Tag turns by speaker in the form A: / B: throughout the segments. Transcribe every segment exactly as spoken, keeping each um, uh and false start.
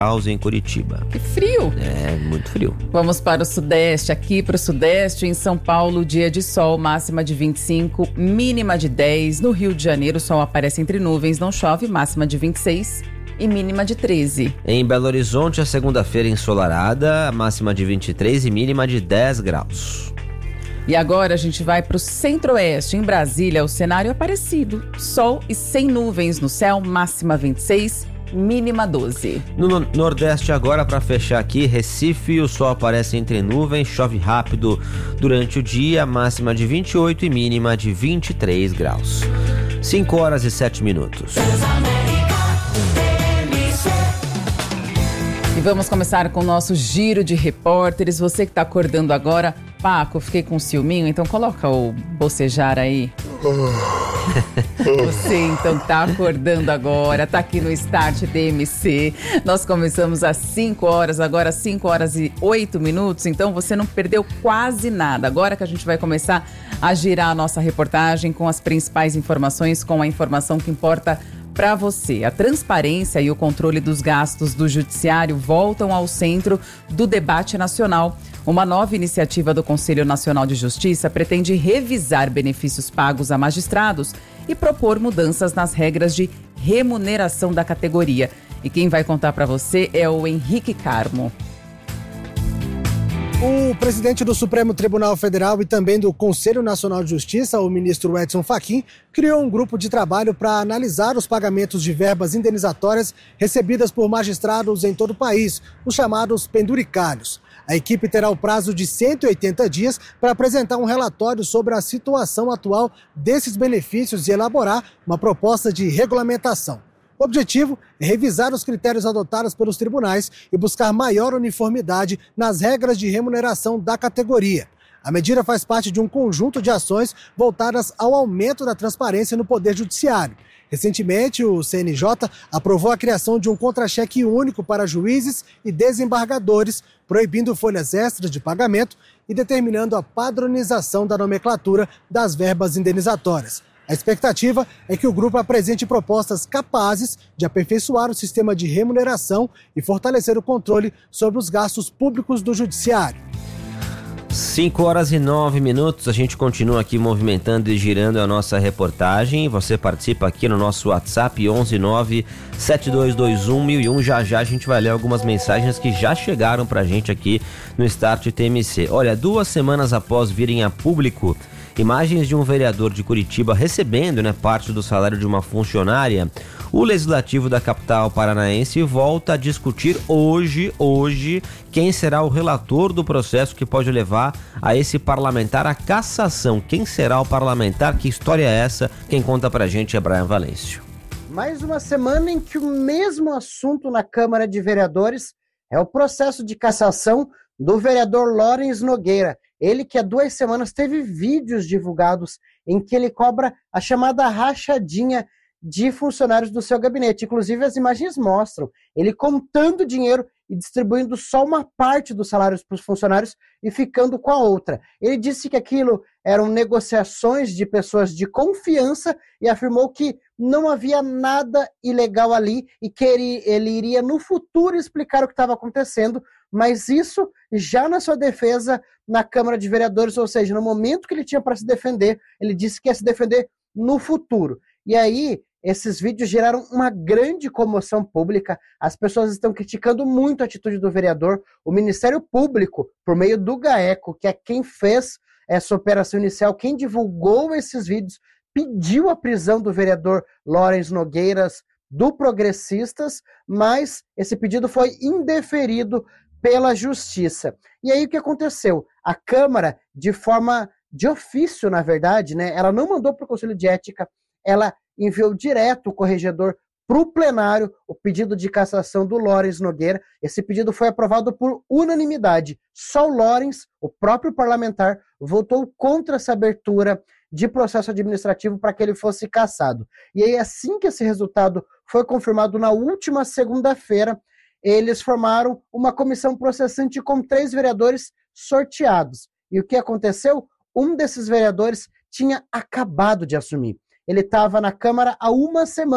A: graus em Curitiba.
B: Que frio!
A: É, muito frio.
B: Vamos para o sudeste. Aqui para o sudeste, em São Paulo, dia de sol, máxima de vinte e cinco, mínima de dez. No Rio de Janeiro, o sol aparece entre nuvens, não chove, máxima de vinte e seis e mínima de treze.
A: Em Belo Horizonte, a segunda-feira ensolarada, máxima de vinte e três e mínima de dez graus.
B: E agora a gente vai para o centro-oeste. Em Brasília, o cenário é parecido. Sol e sem nuvens no céu, máxima vinte e seis, mínima doze.
A: No Nordeste agora, para fechar aqui, Recife, o sol aparece entre nuvens, chove rápido durante o dia, máxima de vinte e oito e mínima de vinte e três graus. cinco horas e sete minutos.
B: E vamos começar com o nosso giro de repórteres. Você que está acordando agora, Paco, fiquei com ciúminho, então coloca o bocejar aí. Você então tá acordando agora, tá aqui no Start D M C. Nós começamos às cinco horas, agora cinco horas e oito minutos, então você não perdeu quase nada. Agora que a gente vai começar a girar a nossa reportagem com as principais informações, com a informação que importa para você. A transparência e o controle dos gastos do judiciário voltam ao centro do debate nacional. Uma nova iniciativa do Conselho Nacional de Justiça pretende revisar benefícios pagos a magistrados e propor mudanças nas regras de remuneração da categoria. E quem vai contar para você é o Henrique Carmo.
C: O presidente do Supremo Tribunal Federal e também do Conselho Nacional de Justiça, o ministro Edson Fachin, criou um grupo de trabalho para analisar os pagamentos de verbas indenizatórias recebidas por magistrados em todo o país, os chamados penduricalhos. A equipe terá o prazo de cento e oitenta dias para apresentar um relatório sobre a situação atual desses benefícios e elaborar uma proposta de regulamentação. O objetivo é revisar os critérios adotados pelos tribunais e buscar maior uniformidade nas regras de remuneração da categoria. A medida faz parte de um conjunto de ações voltadas ao aumento da transparência no Poder Judiciário. Recentemente, o C N J aprovou a criação de um contra-cheque único para juízes e desembargadores, proibindo folhas extras de pagamento e determinando a padronização da nomenclatura das verbas indenizatórias. A expectativa é que o grupo apresente propostas capazes de aperfeiçoar o sistema de remuneração e fortalecer o controle sobre os gastos públicos do judiciário.
A: cinco horas e nove minutos, a gente continua aqui movimentando e girando a nossa reportagem. Você participa aqui no nosso WhatsApp onze nove sete dois dois um mil e um. Já já a gente vai ler algumas mensagens que já chegaram pra gente aqui no Start T M C. Olha, duas semanas após virem a público imagens de um vereador de Curitiba recebendo, né, parte do salário de uma funcionária, o Legislativo da capital paranaense volta a discutir hoje, hoje, quem será o relator do processo que pode levar a esse parlamentar à cassação. Quem será o parlamentar? Que história é essa? Quem conta pra gente é Brian Valêncio.
D: Mais uma semana em que o mesmo assunto na Câmara de Vereadores é o processo de cassação do vereador Lawrence Nogueira. Ele que há duas semanas teve vídeos divulgados em que ele cobra a chamada rachadinha de funcionários do seu gabinete. Inclusive, as imagens mostram ele contando dinheiro e distribuindo só uma parte dos salários para os funcionários e ficando com a outra. Ele disse que aquilo eram negociações de pessoas de confiança e afirmou que não havia nada ilegal ali e que ele, ele iria no futuro explicar o que estava acontecendo, mas isso já na sua defesa na Câmara de Vereadores, ou seja, no momento que ele tinha para se defender, ele disse que ia se defender no futuro. E aí, esses vídeos geraram uma grande comoção pública, as pessoas estão criticando muito a atitude do vereador, o Ministério Público, por meio do GAECO, que é quem fez essa operação inicial, quem divulgou esses vídeos, pediu a prisão do vereador Lawrence Nogueira do Progressistas, mas esse pedido foi indeferido pela Justiça. E aí o que aconteceu? A Câmara, de forma de ofício, na verdade, né, ela não mandou para o Conselho de Ética, ela enviou direto o corregedor para o plenário o pedido de cassação do Lawrence Nogueira. Esse pedido foi aprovado por unanimidade. Só o Lawrence, o próprio parlamentar, votou contra essa abertura de processo administrativo para que ele fosse cassado. E aí, assim que esse resultado foi confirmado na última segunda-feira, eles formaram uma comissão processante com três vereadores sorteados. E o que aconteceu? Um desses vereadores tinha acabado de assumir. Ele estava na Câmara há uma semana,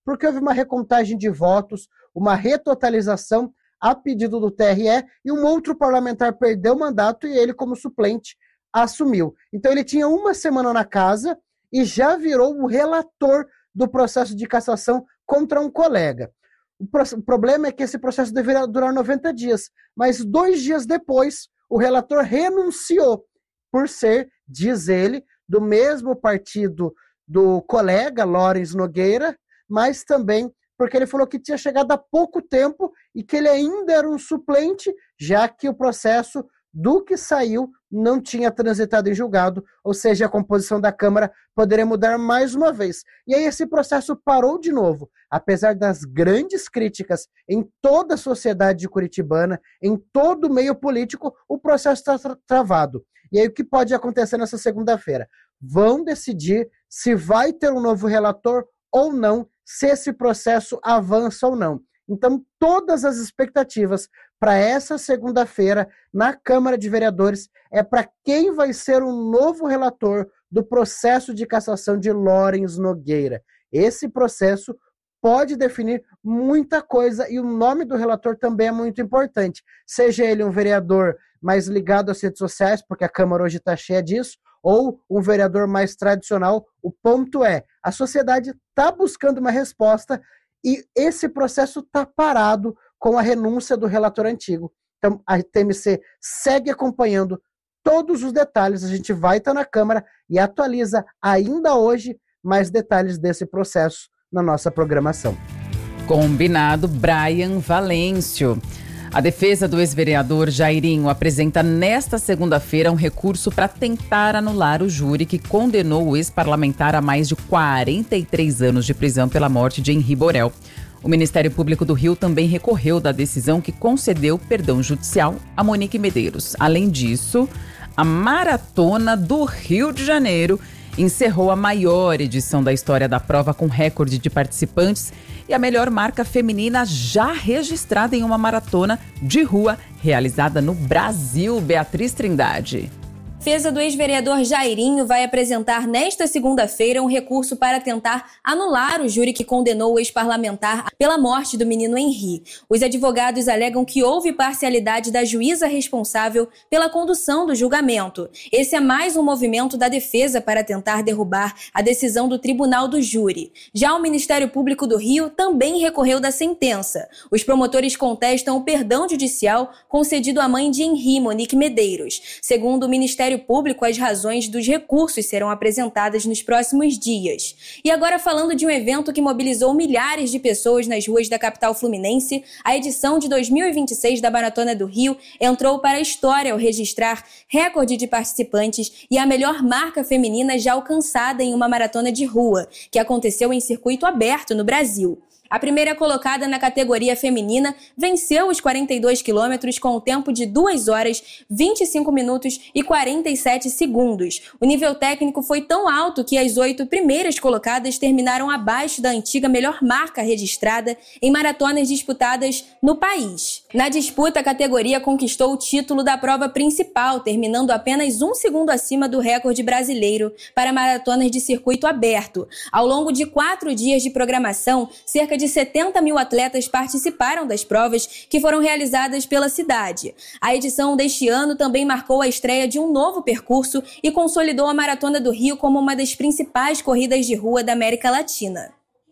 D: porque houve uma recontagem de votos, uma retotalização a pedido do T R E, e um outro parlamentar perdeu o mandato e ele, como suplente, assumiu. Então ele tinha uma semana na casa e já virou o relator do processo de cassação contra um colega. O, pro- o problema é que esse processo deveria durar noventa dias, mas dois dias depois o relator renunciou por ser, diz ele, do mesmo partido do colega Lawrence Nogueira, mas também porque ele falou que tinha chegado há pouco tempo e que ele ainda era um suplente, já que o processo do que saiu não tinha transitado em julgado, ou seja, a composição da Câmara poderia mudar mais uma vez. E aí esse processo parou de novo, apesar das grandes críticas em toda a sociedade curitibana, em todo o meio político, o processo está tra- travado. E aí o que pode acontecer nessa segunda-feira? Vão decidir se vai ter um novo relator ou não, se esse processo avança ou não. Então, todas as expectativas para essa segunda-feira na Câmara de Vereadores é para quem vai ser o novo relator do processo de cassação de Lawrence Nogueira. Esse processo pode definir muita coisa e o nome do relator também é muito importante. Seja ele um vereador mais ligado às redes sociais, porque a Câmara hoje está cheia disso, ou um vereador mais tradicional, o ponto é, a sociedade está buscando uma resposta e esse processo está parado com a renúncia do relator antigo. Então, a T M C segue acompanhando todos os detalhes, a gente vai estar na Câmara e atualiza ainda hoje mais detalhes desse processo na nossa programação.
B: Combinado, Brian Valêncio. A defesa do ex-vereador Jairinho apresenta nesta segunda-feira um recurso para tentar anular o júri que condenou o ex-parlamentar a mais de quarenta e três anos de prisão pela morte de Henri Borel. O Ministério Público do Rio também recorreu da decisão que concedeu perdão judicial a Monique Medeiros. Além disso, a Maratona do Rio de Janeiro encerrou a maior edição da história da prova com recorde de participantes e a melhor marca feminina já registrada em uma maratona de rua realizada no Brasil. Beatriz Trindade.
E: A defesa do ex-vereador Jairinho vai apresentar nesta segunda-feira um recurso para tentar anular o júri que condenou o ex-parlamentar pela morte do menino Henri. Os advogados alegam que houve parcialidade da juíza responsável pela condução do julgamento. Esse é mais um movimento da defesa para tentar derrubar a decisão do Tribunal do Júri. Já o Ministério Público do Rio também recorreu da sentença. Os promotores contestam o perdão judicial concedido à mãe de Henri, Monique Medeiros. Segundo o Ministério Público, as razões dos recursos serão apresentadas nos próximos dias. E agora, falando de um evento que mobilizou milhares de pessoas nas ruas da capital fluminense, a edição de dois mil e vinte e seis da Maratona do Rio entrou para a história ao registrar recorde de participantes e a melhor marca feminina já alcançada em uma maratona de rua, que aconteceu em circuito aberto no Brasil. A primeira colocada na categoria feminina venceu os quarenta e dois quilômetros com o tempo de duas horas, vinte e cinco minutos e quarenta e sete segundos. O nível técnico foi tão alto que as oito primeiras colocadas terminaram abaixo da antiga melhor marca registrada em maratonas disputadas no país. Na disputa, a categoria conquistou o título da prova principal, terminando apenas um segundo acima do recorde brasileiro para maratonas de circuito aberto. Ao longo de quatro dias de programação, cerca de de setenta mil atletas participaram das provas que foram realizadas pela cidade. A edição deste ano também marcou a estreia de um novo percurso e consolidou a Maratona do Rio como uma das principais corridas de rua da América Latina.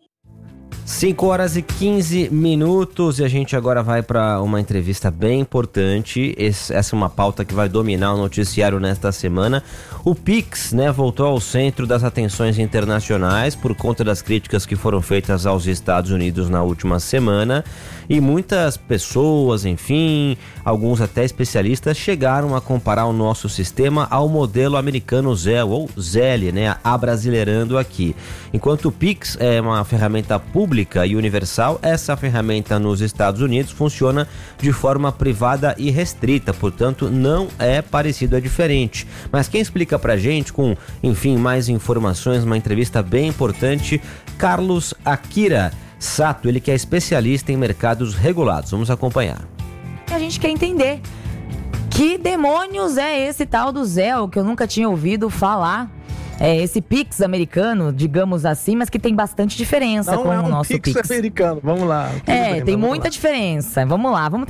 A: cinco horas e quinze minutos e a gente agora vai para uma entrevista bem importante. Esse, essa é uma pauta que vai dominar o noticiário nesta semana. O Pix, né, voltou ao centro das atenções internacionais por conta das críticas que foram feitas aos Estados Unidos na última semana. E muitas pessoas, enfim, alguns até especialistas, chegaram a comparar o nosso sistema ao modelo americano Zelle, ou Zelle, né, abrasileirando aqui. Enquanto o Pix é uma ferramenta pública e universal, essa ferramenta nos Estados Unidos funciona de forma privada e restrita, portanto não é parecido, é diferente. Mas quem explica pra gente com, enfim, mais informações, uma entrevista bem importante, Carlos Akira Sato, ele que é especialista em mercados regulados. Vamos acompanhar.
F: A gente quer entender que demônios é esse tal do Zelle, que eu nunca tinha ouvido falar.
G: é, esse Pix americano, digamos assim, mas que tem bastante diferença
H: Não
G: com
H: é um
G: o nosso
H: Pix,
G: Pix.
H: americano. Vamos lá. Tudo
G: É,
H: bem,
G: tem
H: vamos
G: muita
H: lá.
G: diferença. Vamos lá, vamos